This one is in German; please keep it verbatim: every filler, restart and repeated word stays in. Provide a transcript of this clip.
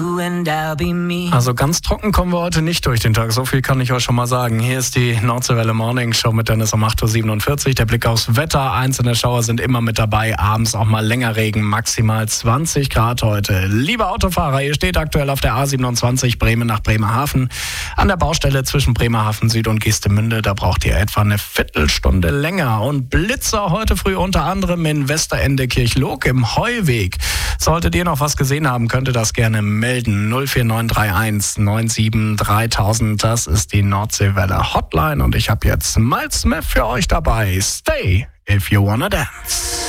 Also ganz trocken kommen wir heute nicht durch den Tag, so viel kann ich euch schon mal sagen. Hier ist die Nordseewelle Morning Show mit Dennis um acht Uhr siebenundvierzig. Der Blick aufs Wetter, einzelne Schauer sind immer mit dabei, abends auch mal länger Regen, maximal zwanzig Grad heute. Liebe Autofahrer, ihr steht aktuell auf der A siebenundzwanzig Bremen nach Bremerhaven. An der Baustelle zwischen Bremerhaven Süd und Geestemünde, da braucht ihr etwa eine Viertelstunde länger. Und Blitzer heute früh unter anderem in Westerende Kirchloog im Heuweg. Solltet ihr noch was gesehen haben, könnt ihr das gerne melden. null vier neun drei eins neun sieben dreitausend, das ist die Nordseewelle Hotline und ich habe jetzt Miles Smith für euch dabei. Stay if you wanna dance.